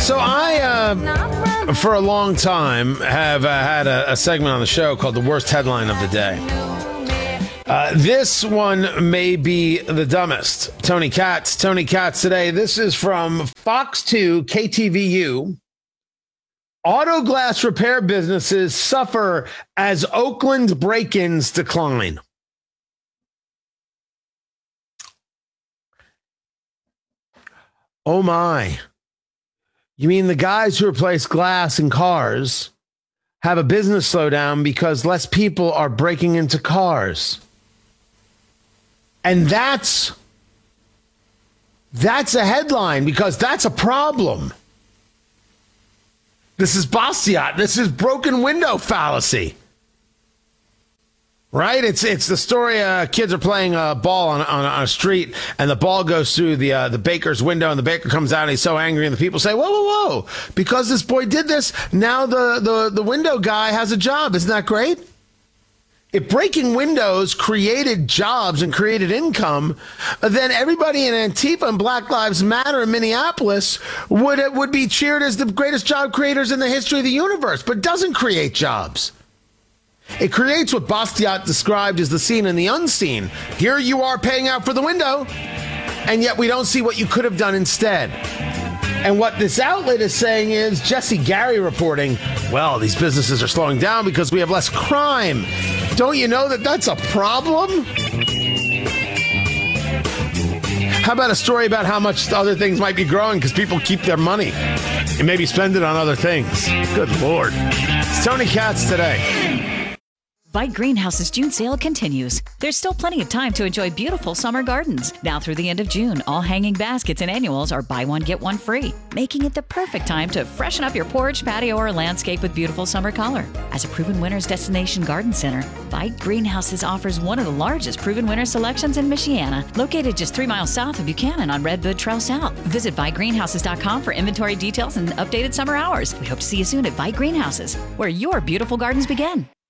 So I, for a long time, have had a segment on the show called The Worst Headline of the Day. This one may be the dumbest. Tony Katz today. This is from Fox 2 KTVU. Auto glass repair businesses suffer as Oakland break-ins decline. Oh my. You mean the guys who replace glass in cars have a business slowdown because less people are breaking into cars? And that's a headline because that's a problem. This is Bastiat. This is broken window fallacy. Right? It's the story. Kids are playing ball on a street, and the ball goes through the baker's window, and the baker comes out, and he's so angry, and the people say, whoa. Because this boy did this, now the window guy has a job. Isn't that great? If breaking windows created jobs and created income, then everybody in Antifa and Black Lives Matter in Minneapolis would be cheered as the greatest job creators in the history of the universe, but doesn't create jobs. It creates what Bastiat described as the seen and the unseen. Here you are paying out for the window, and yet we don't see what you could have done instead. And what this outlet is saying is, Jesse Gary reporting, well, these businesses are slowing down because we have less crime. Don't you know that that's a problem? How about a story about how much other things might be growing because people keep their money and maybe spend it on other things? Good Lord. It's Tony Katz today. Vite Greenhouse's June sale continues. There's still plenty of time to enjoy beautiful summer gardens. Now through the end of June, all hanging baskets and annuals are buy one, get one free, making it the perfect time to freshen up your porch, patio, or landscape with beautiful summer color. As a proven winner's destination garden center, Vite Greenhouses offers one of the largest proven winner selections in Michiana, located just 3 miles south of Buchanan on Redwood Trail South. Visit ViteGreenhouses.com for inventory details and updated summer hours. We hope to see you soon at Vite Greenhouses, where your beautiful gardens begin.